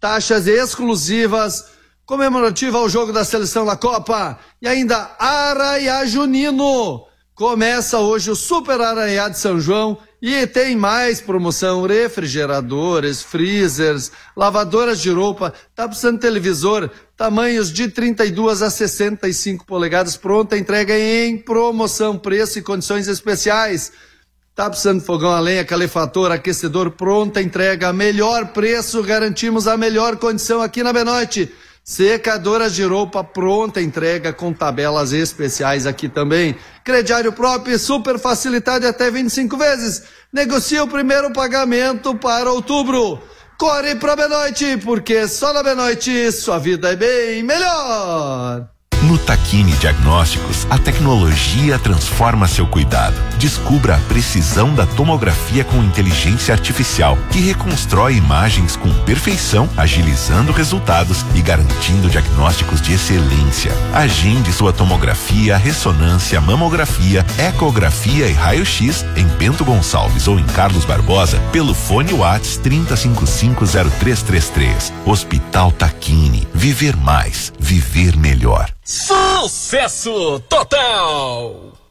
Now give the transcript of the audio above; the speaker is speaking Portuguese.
taxas exclusivas, comemorativa ao jogo da seleção da Copa e ainda Arraiá Junino. Começa hoje o Super Arraiá de São João e tem mais promoção: refrigeradores, freezers, lavadoras de roupa. Tá precisando de televisor, tamanhos de 32 a 65 polegadas, pronta entrega em promoção, preço e condições especiais. Tá precisando de fogão a lenha, calefator, aquecedor, pronta entrega, melhor preço, garantimos a melhor condição aqui na Benoite. Secadoras de roupa, pronta entrega com tabelas especiais aqui também. Crediário próprio, super facilidade até 25 vezes. Negocia o primeiro pagamento para outubro. Corre pra Benoite, porque só na Benoite sua vida é bem melhor. No Tachini Diagnósticos, a tecnologia transforma seu cuidado. Descubra a precisão da tomografia com inteligência artificial, que reconstrói imagens com perfeição, agilizando resultados e garantindo diagnósticos de excelência. Agende sua tomografia, ressonância, mamografia, ecografia e raio-x em Bento Gonçalves ou em Carlos Barbosa pelo fone WhatsApp 30550333. Hospital Tachini. Viver mais, viver melhor. Sucesso total!